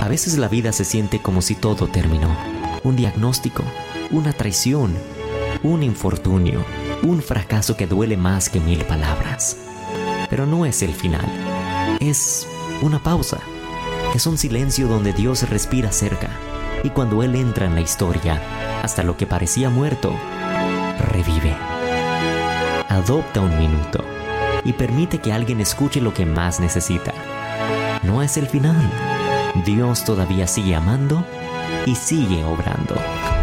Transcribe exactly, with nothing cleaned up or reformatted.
veces la vida se siente como si todo terminó. Un diagnóstico, una traición, un infortunio, un fracaso que duele más que mil palabras. Pero no es el final. Es una pausa. Es un silencio donde Dios respira cerca. Y cuando Él entra en la historia, hasta lo que parecía muerto, revive. Adopta un minuto y permite que alguien escuche lo que más necesita. No es el final. Dios todavía sigue amando y sigue obrando.